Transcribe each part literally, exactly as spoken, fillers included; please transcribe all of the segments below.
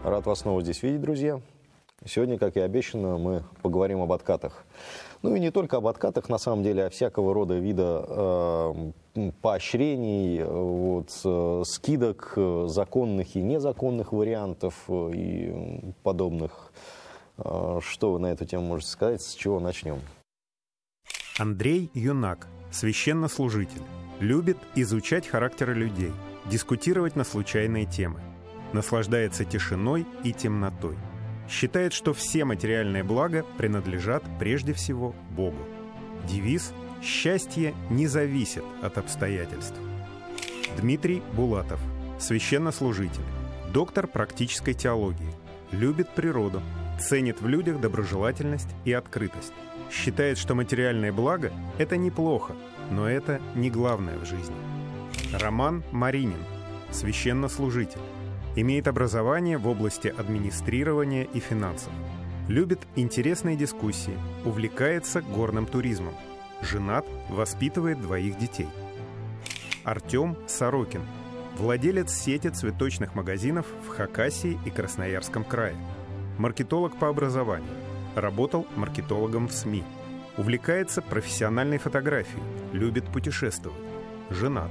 Рад вас снова здесь видеть, друзья. Сегодня, как и обещано, мы поговорим об откатах. Ну и не только об откатах, на самом деле, а всякого рода вида э, поощрений, вот, э, скидок, э, законных и незаконных вариантов э, и подобных. Э, что вы на эту тему можете сказать? С чего начнем? Андрей Юнак, священнослужитель, любит изучать характеры людей, дискутировать на случайные темы, наслаждается тишиной и темнотой. Считает, что все материальные блага принадлежат прежде всего Богу. Девиз «Счастье не зависит от обстоятельств». Дмитрий Булатов, священнослужитель, доктор практической теологии, любит природу, ценит в людях доброжелательность и открытость. Считает, что материальные блага – это неплохо, но это не главное в жизни. Роман Маринин, священнослужитель, имеет образование в области администрирования и финансов. Любит интересные дискуссии, увлекается горным туризмом. Женат, воспитывает двоих детей. Артем Сорокин, владелец сети цветочных магазинов в Хакасии и Красноярском крае. Маркетолог по образованию. Работал маркетологом в СМИ. Увлекается профессиональной фотографией. Любит путешествовать. Женат.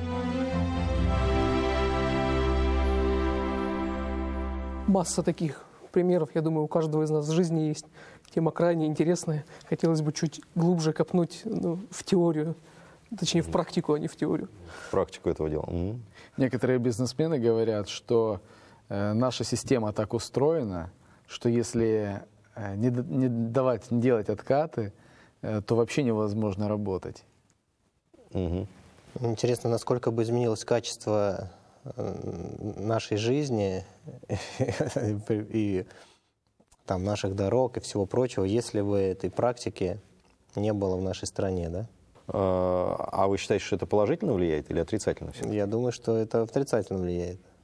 Масса таких примеров, я думаю, у каждого из нас в жизни есть. Тема крайне интересная. Хотелось бы чуть глубже копнуть, ну, в теорию, точнее в практику, а не в теорию. В практику этого дела. Mm-hmm. Некоторые бизнесмены говорят, что э, наша система так устроена, что если э, не, не давать, не делать откаты, э, то вообще невозможно работать. Mm-hmm. Интересно, насколько бы изменилось качество нашей жизни и там, наших дорог и всего прочего, если бы этой практики не было в нашей стране, да? А вы считаете, что это положительно влияет или отрицательно? Я думаю, что это отрицательно влияет.